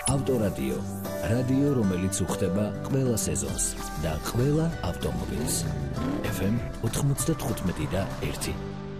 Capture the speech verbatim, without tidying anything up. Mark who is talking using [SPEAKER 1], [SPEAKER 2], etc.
[SPEAKER 1] ავტორადიო, რადიო, რომელიც უხდება ყველა სეზონს და ყველა ავტომობილს. ეფ ემ ოთხმოცდათხუთმეტი და ერთი.